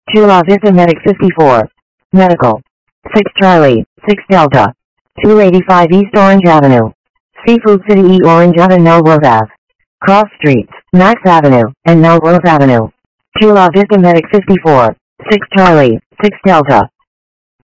Chula Vista Medic 54. Medical. 6 Charlie, 6 Delta. 285 East Orange Avenue. Seafood City E Orange Avenue Melrose Ave. Cross Streets, Max Avenue, and Melrose Avenue. Chula Vista Medic 54. 6 Charlie, 6 Delta.